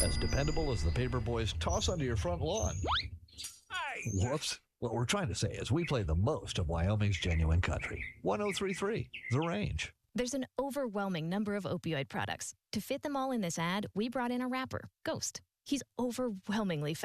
as dependable as the paper boys toss onto your front lawn. Whoops. What we're trying to say is we play the most of Wyoming's genuine country. 103.3, The Range. There's an overwhelming number of opioid products. To fit them all in this ad, we brought in a rapper, Ghost. He's overwhelmingly